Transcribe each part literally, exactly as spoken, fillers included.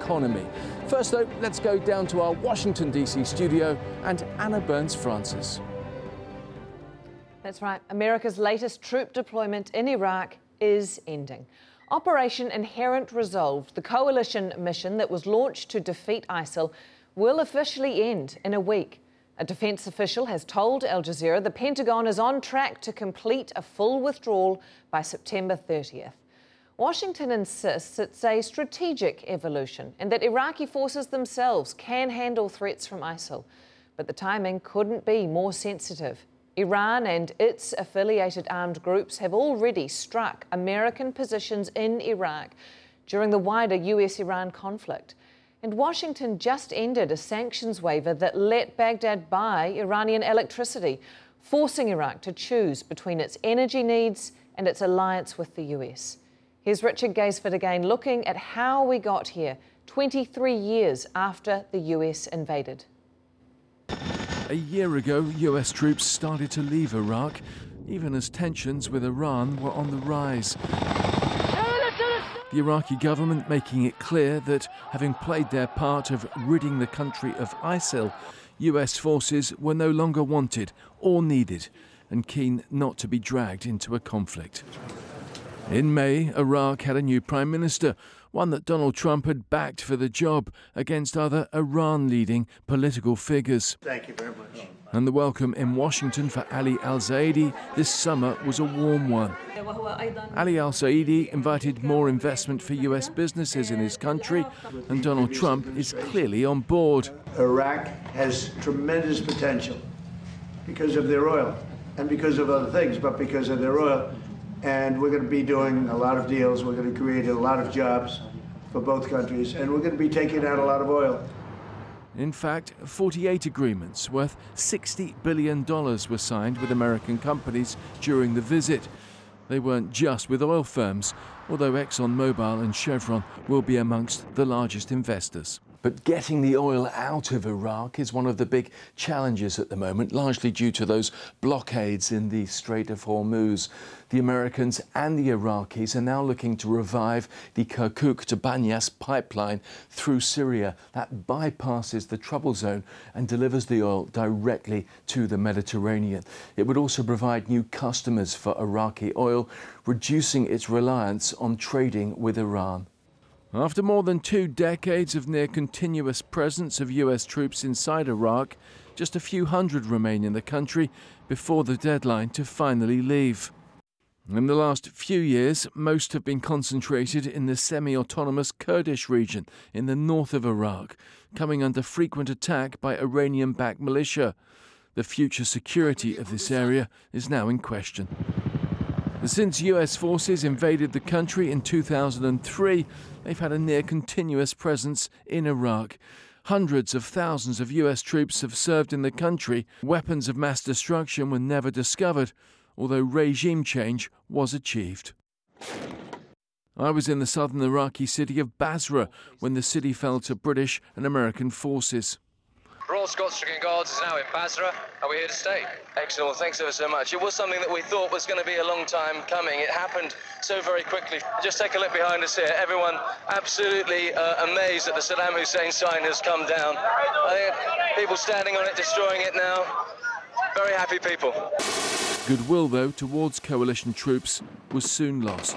economy. First, though, let's go down to our Washington, D C studio and Anna Burns-Francis. That's right. America's latest troop deployment in Iraq is ending. Operation Inherent Resolve, the coalition mission that was launched to defeat ISIL, will officially end in a week. A defence official has told Al Jazeera the Pentagon is on track to complete a full withdrawal by September thirtieth. Washington insists it's a strategic evolution and that Iraqi forces themselves can handle threats from ISIL. But the timing couldn't be more sensitive. Iran and its affiliated armed groups have already struck American positions in Iraq during the wider U S Iran conflict. And Washington just ended a sanctions waiver that let Baghdad buy Iranian electricity, forcing Iraq to choose between its energy needs and its alliance with the U S. Here's Richard Gaisford again, looking at how we got here, twenty-three years after the U S invaded. A year ago, U S troops started to leave Iraq, even as tensions with Iran were on the rise. The Iraqi government making it clear that, having played their part of ridding the country of ISIL, U S forces were no longer wanted or needed and keen not to be dragged into a conflict. In May, Iraq had a new prime minister, one that Donald Trump had backed for the job against other Iran-leading political figures. Thank you very much. And the welcome in Washington for Ali Al-Zaidi this summer was a warm one. Ali Al-Zaidi invited more investment for U S businesses in his country, and Donald Trump is clearly on board. Iraq has tremendous potential because of their oil and because of other things, but because of their oil. And we're going to be doing a lot of deals. We're going to create a lot of jobs for both countries, and we're going to be taking out a lot of oil. In fact, forty-eight agreements worth sixty billion dollars were signed with American companies during the visit. They weren't just with oil firms, although ExxonMobil and Chevron will be amongst the largest investors. But getting the oil out of Iraq is one of the big challenges at the moment, largely due to those blockades in the Strait of Hormuz. The Americans and the Iraqis are now looking to revive the Kirkuk to Banyas pipeline through Syria. That bypasses the trouble zone and delivers the oil directly to the Mediterranean. It would also provide new customers for Iraqi oil, reducing its reliance on trading with Iran. After more than two decades of near-continuous presence of U S troops inside Iraq, just a few hundred remain in the country before the deadline to finally leave. In the last few years, most have been concentrated in the semi-autonomous Kurdish region in the north of Iraq, coming under frequent attack by Iranian-backed militia. The future security of this area is now in question. Since U S forces invaded the country in two thousand three, they've had a near-continuous presence in Iraq. Hundreds of thousands of U S troops have served in the country. Weapons of mass destruction were never discovered, although regime change was achieved. I was in the southern Iraqi city of Basra when the city fell to British and American forces. Royal Scots Stricken Guards is now in Basra, and we're here to stay. Excellent. Well, thanks ever so much. It was something that we thought was going to be a long time coming. It happened so very quickly. Just take a look behind us here. Everyone absolutely uh, amazed that the Saddam Hussein sign has come down. I think people standing on it, destroying it now. Very happy people. Goodwill, though, towards coalition troops was soon lost.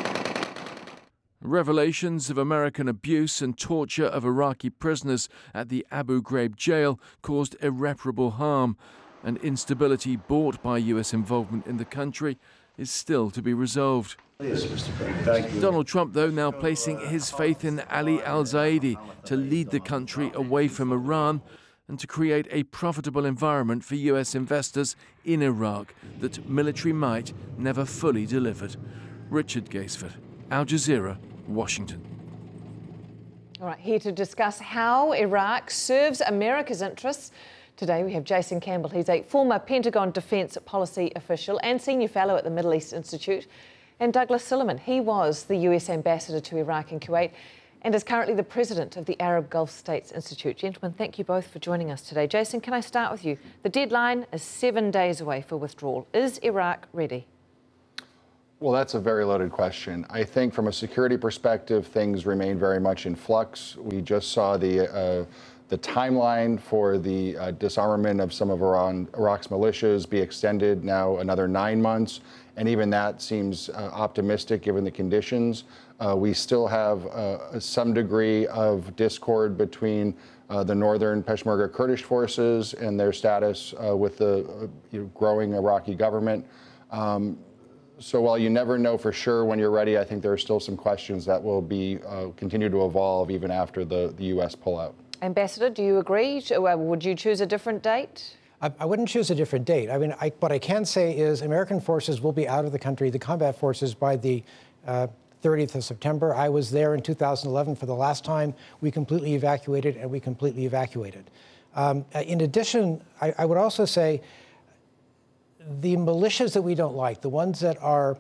Revelations of American abuse and torture of Iraqi prisoners at the Abu Ghraib jail caused irreparable harm, and instability brought by U S involvement in the country is still to be resolved. Yes, Mister President. Thank you. Donald Trump, though, now placing his faith in Ali Al-Zaidi to lead the country away from Iran and to create a profitable environment for U S investors in Iraq that military might never fully delivered. Richard Gaisford, Al Jazeera, Washington. All right, here to discuss how Iraq serves America's interests. Today we have Jason Campbell. He's a former Pentagon Defence Policy official and Senior Fellow at the Middle East Institute. And Douglas Silliman. He was the U S Ambassador to Iraq and Kuwait and is currently the President of the Arab Gulf States Institute. Gentlemen, thank you both for joining us today. Jason, can I start with you? The deadline is seven days away for withdrawal. Is Iraq ready? Well, that's a very loaded question. I think from a security perspective, things remain very much in flux. We just saw the uh, the timeline for the uh, disarmament of some of Iran, Iraq's militias be extended now another nine months, and even that seems uh, optimistic given the conditions. Uh, we still have uh, some degree of discord between uh, the northern Peshmerga Kurdish forces and their status uh, with the uh, you know, growing Iraqi government. Um, So while you never know for sure when you're ready, I think there are still some questions that will be uh, continue to evolve even after the, the U S pullout. Ambassador, do you agree? Would you choose a different date? I, I wouldn't choose a different date. I mean, I, what I can say is American forces will be out of the country, the combat forces, by the uh, thirtieth of September. I was there in two thousand eleven for the last time. We completely evacuated, and we completely evacuated. Um, in addition, I, I would also say the militias that we don't like, the ones that are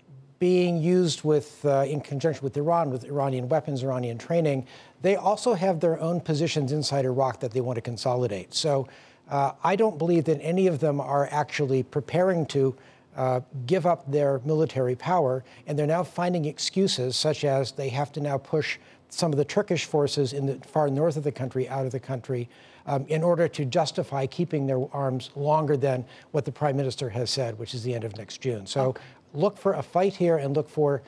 being used with, uh, in conjunction with Iran, with Iranian weapons, Iranian training, they also have their own positions inside Iraq that they want to consolidate. So uh, I don't believe that any of them are actually preparing to uh, give up their military power, and they're now finding excuses such as they have to now push some of the Turkish forces in the far north of the country out of the country um, in order to justify keeping their arms longer than what the Prime Minister has said, which is the end of next June. So okay. Look for a fight here and look for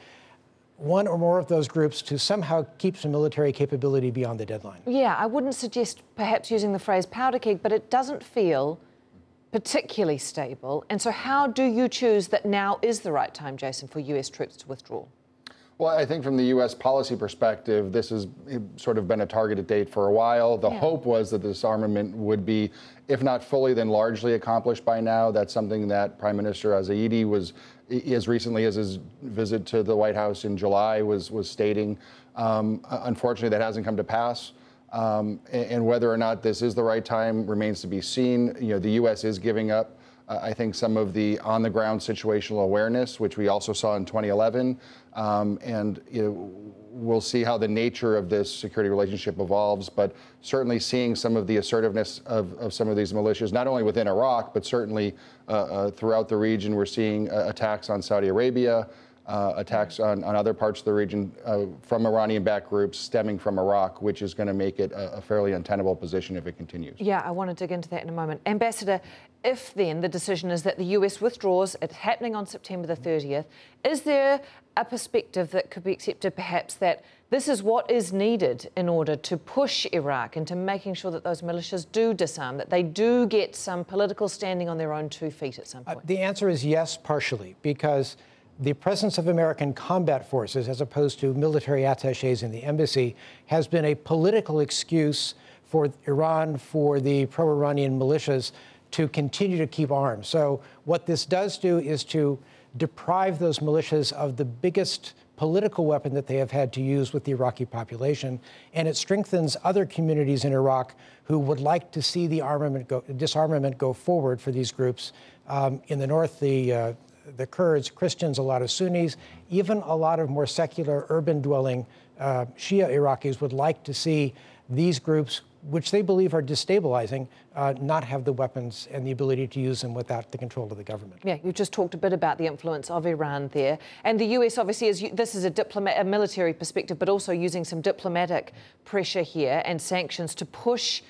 one or more of those groups to somehow keep some military capability beyond the deadline. Yeah, I wouldn't suggest perhaps using the phrase powder keg, but it doesn't feel particularly stable. And so how do you choose that now is the right time, Jason, for U S troops to withdraw? Well, I think from the U S policy perspective, this has sort of been a targeted date for a while. The yeah. hope was that the disarmament would be, if not fully, then largely accomplished by now. That's something that Prime Minister al-Zaidi was, as recently as his visit to the White House in July, was, was stating. Um, unfortunately, that hasn't come to pass. Um, and, and whether or not this is the right time remains to be seen. You know, the U S is giving up Uh, I think some of the on-the-ground situational awareness, which we also saw in twenty eleven, um, and you know, we'll see how the nature of this security relationship evolves, but certainly seeing some of the assertiveness of, of some of these militias, not only within Iraq, but certainly uh, uh, throughout the region. We're seeing uh, attacks on Saudi Arabia, uh, attacks on, on other parts of the region uh, from Iranian-backed groups stemming from Iraq, which is going to make it a, a fairly untenable position if it continues. Yeah, I want to dig into that in a moment. Ambassador, if then the decision is that the U S withdraws, it's happening on September the thirtieth, is there a perspective that could be accepted perhaps that this is what is needed in order to push Iraq into making sure that those militias do disarm, that they do get some political standing on their own two feet at some point? Uh, the answer is yes, partially, because the presence of American combat forces, as opposed to military attachés in the embassy, has been a political excuse for Iran, for the pro-Iranian militias, to continue to keep arms. So what this does do is to deprive those militias of the biggest political weapon that they have had to use with the Iraqi population, and it strengthens other communities in Iraq who would like to see the armament go, disarmament go forward for these groups. Um, in the north, the uh, the Kurds, Christians, a lot of Sunnis, even a lot of more secular, urban-dwelling uh, Shia Iraqis would like to see these groups, which they believe are destabilizing, uh, not have the weapons and the ability to use them without the control of the government. Yeah, you just talked a bit about the influence of Iran there. And the U S obviously, is, this is a, diplomat, a military perspective, but also using some diplomatic pressure here and sanctions to push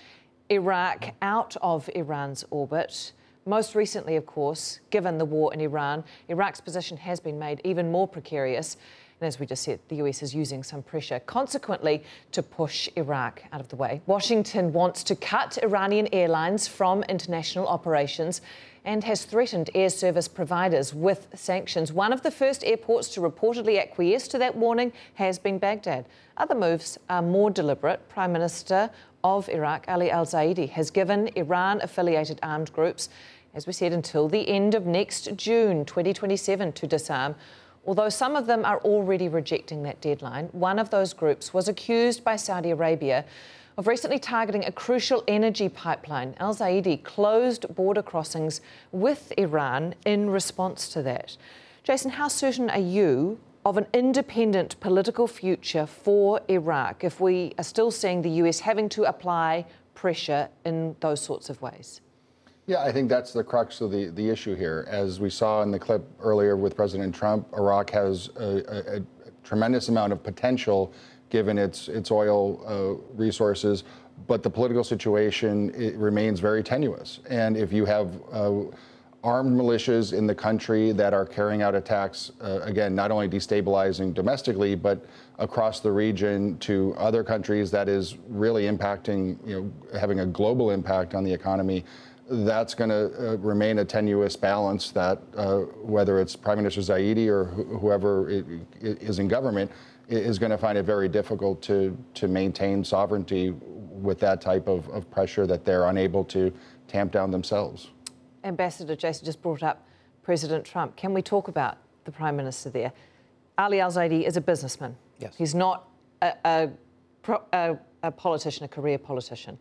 Iraq out of Iran's orbit. Most recently, of course, given the war in Iran, Iraq's position has been made even more precarious. And as we just said, the U S is using some pressure, consequently, to push Iraq out of the way. Washington wants to cut Iranian airlines from international operations and has threatened air service providers with sanctions. One of the first airports to reportedly acquiesce to that warning has been Baghdad. Other moves are more deliberate. Prime Minister of Iraq, Ali al-Zaidi, has given Iran-affiliated armed groups, as we said, until the end of next June twenty twenty-seven to disarm. Although some of them are already rejecting that deadline, one of those groups was accused by Saudi Arabia of recently targeting a crucial energy pipeline. Al-Zaidi closed border crossings with Iran in response to that. Jason, how certain are you of an independent political future for Iraq if we are still seeing the U S having to apply pressure in those sorts of ways? Yeah, I think that's the crux of the, the issue here. As we saw in the clip earlier with President Trump, Iraq has a, a, a tremendous amount of potential given its, its oil uh, resources, but the political situation it remains very tenuous. And if you have uh, armed militias in the country that are carrying out attacks, uh, again, not only destabilizing domestically, but across the region to other countries, that is really impacting, you know, having a global impact on the economy, that's going to uh, remain a tenuous balance that uh, whether it's Prime Minister Zaidi or wh whoever it, it is in government is going to find it very difficult to, to maintain sovereignty with that type of, of pressure that they're unable to tamp down themselves. Ambassador Jason just brought up President Trump. Can we talk about the Prime Minister there? Ali Al-Zaidi is a businessman. Yes. He's not a, a, a, a politician, a career politician.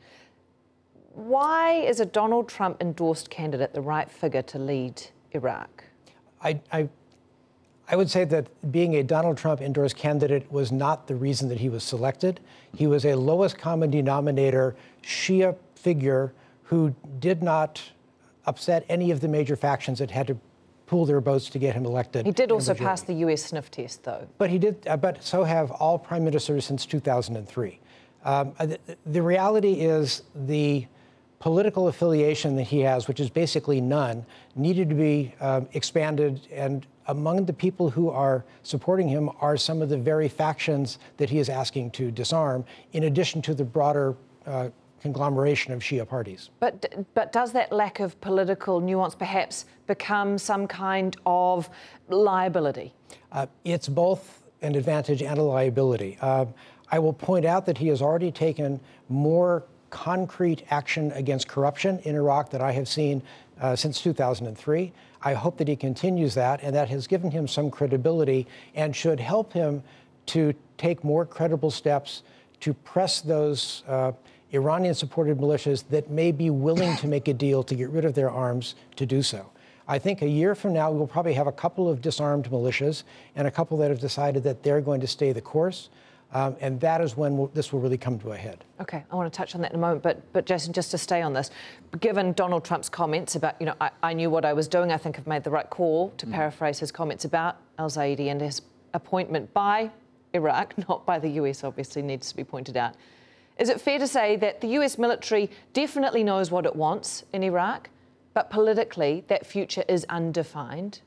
Why is a Donald Trump endorsed candidate the right figure to lead Iraq? I, I, I would say that being a Donald Trump endorsed candidate was not the reason that he was selected. He was a lowest common denominator Shia figure who did not upset any of the major factions that had to pool their votes to get him elected. He did also pass the U S sniff test, though. But he did. Uh, but so have all prime ministers since two thousand three. Um, the, the reality is the political affiliation that he has, which is basically none, needed to be um, expanded. And among the people who are supporting him are some of the very factions that he is asking to disarm, in addition to the broader uh, conglomeration of Shia parties. But, but does that lack of political nuance perhaps become some kind of liability? Uh, it's both an advantage and a liability. Uh, I will point out that he has already taken more concrete action against corruption in Iraq that I have seen uh, since two thousand three. I hope that he continues that, and that has given him some credibility and should help him to take more credible steps to press those uh, Iranian-supported militias that may be willing to make a deal to get rid of their arms to do so. I think a year from now, we'll probably have a couple of disarmed militias and a couple that have decided that they're going to stay the course. Um, and that is when we'll, this will really come to a head. OK, I want to touch on that in a moment. But, but Jason, just to stay on this, given Donald Trump's comments about, you know, I, I knew what I was doing, I think I've made the right call, to mm. paraphrase his comments about Al-Zaidi and his appointment by Iraq, not by the U S, obviously, needs to be pointed out. Is it fair to say that the U S military definitely knows what it wants in Iraq, but politically that future is undefined?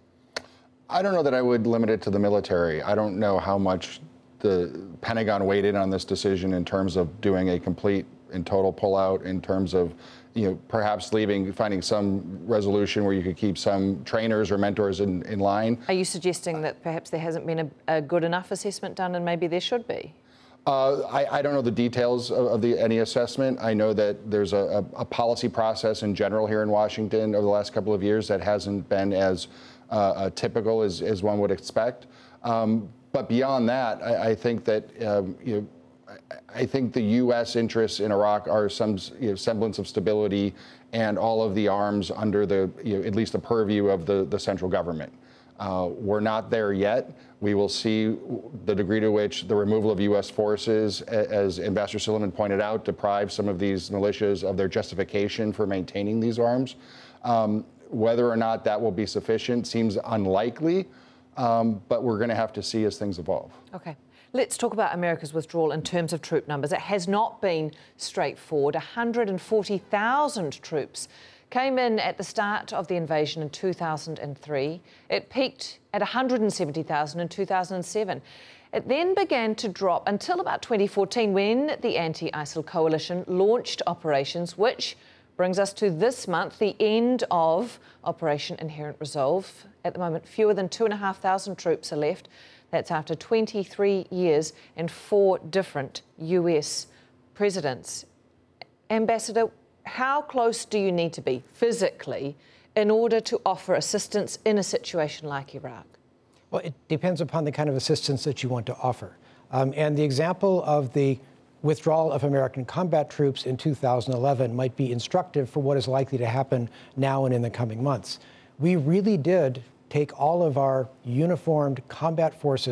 I don't know that I would limit it to the military. I don't know how much the Pentagon weighed in on this decision in terms of doing a complete and total pullout, in terms of, you know, perhaps leaving, finding some resolution where you could keep some trainers or mentors in, in line. Are you suggesting that perhaps there hasn't been a, a good enough assessment done and maybe there should be? Uh, I, I don't know the details of, of the, any assessment. I know that there's a, a, a policy process in general here in Washington over the last couple of years that hasn't been as uh, uh, typical as, as one would expect. Um, but beyond that, I, I think that um, you know, I, I think the U S interests in Iraq are some you know, semblance of stability and all of the arms under the you know, at least the purview of the, the central government. Uh, we're not there yet. We will see the degree to which the removal of U S forces, as Ambassador Silliman pointed out, deprives some of these militias of their justification for maintaining these arms. Um, whether or not that will be sufficient seems unlikely, um, but we're going to have to see as things evolve. Okay. Let's talk about America's withdrawal in terms of troop numbers. It has not been straightforward. one hundred forty thousand troops came in at the start of the invasion in two thousand three. It peaked at one hundred seventy thousand in two thousand seven. It then began to drop until about twenty fourteen, when the anti-ISIL coalition launched operations, which brings us to this month, the end of Operation Inherent Resolve. At the moment, fewer than two and a half thousand troops are left. That's after twenty-three years and four different U S presidents. Ambassador, how close do you need to be physically in order to offer assistance in a situation like Iraq? Well, it depends upon the kind of assistance that you want to offer. Um, and the example of the withdrawal of American combat troops in two thousand eleven might be instructive for what is likely to happen now and in the coming months. We really did take all of our uniformed combat forces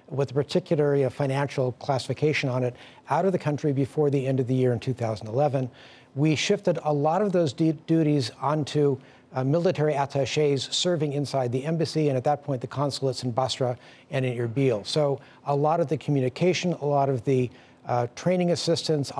with a particular uh, financial classification on it, out of the country before the end of the year in two thousand eleven. We shifted a lot of those du- duties onto uh, military attachés serving inside the embassy, and at that point, the consulates in Basra and in Erbil. So a lot of the communication, a lot of the uh, training assistance,